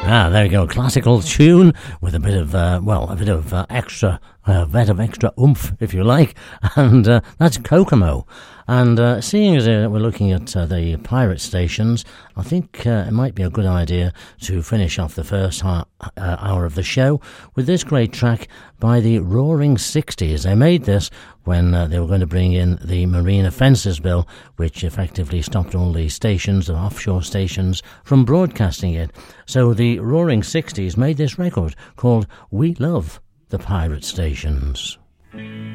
There we go. Classical tune with a bit of, extra, extra oomph, if you like. And that's Kokomo. And seeing as we're looking at the pirate stations, I think it might be a good idea to finish off the first hour of the show with this great track by the Roaring Sixties. They made this when they were going to bring in the Marine Offences Bill, which effectively stopped all the stations, the offshore stations, from broadcasting it. So the Roaring Sixties made this record called We Love the Pirate Stations.